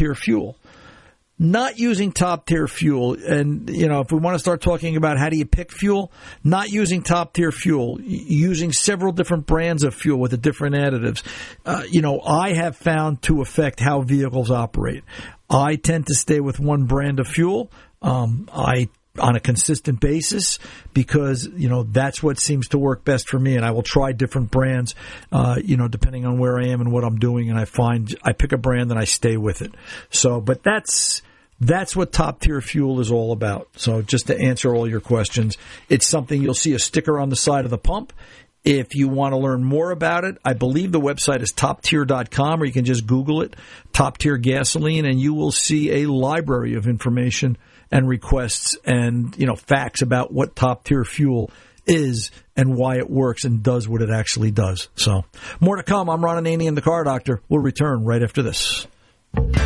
top-tier fuel. Not using top-tier fuel, and, if we want to start talking about how do you pick fuel, not using top-tier fuel, using several different brands of fuel with the different additives, I have found to affect how vehicles operate. I tend to stay with one brand of fuel. On a consistent basis because, that's what seems to work best for me. And I will try different brands, depending on where I am and what I'm doing. And I pick a brand and I stay with it. So, but that's what top-tier fuel is all about. So just to answer all your questions, it's something you'll see a sticker on the side of the pump. If you want to learn more about it, I believe the website is toptier.com, or you can just Google it, Top Tier Gasoline, and you will see a library of information and requests and, facts about what top-tier fuel is and why it works and does what it actually does. So more to come. I'm Ron Ananian, the Car Doctor. We'll return right after this.